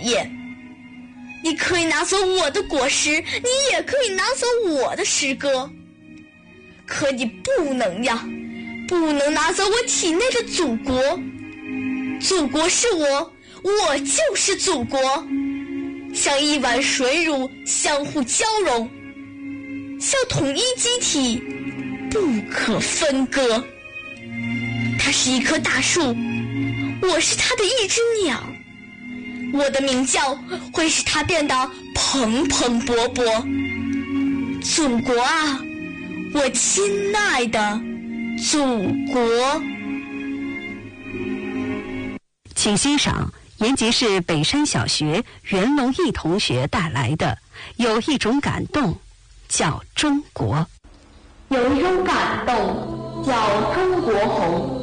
业。你可以拿走我的果实，你也可以拿走我的诗歌，可你不能拿走我体内的祖国。祖国是我，我就是祖国，像一碗水乳相互交融，像统一机体不可分割。它是一棵大树，我是它的一只鸟，我的鸣叫会使它变得蓬蓬勃勃。祖国啊，我亲爱的祖国。 请欣赏延吉市北山小学袁龙义同学带来的有一种感动叫中国。 有一种感动叫中国红。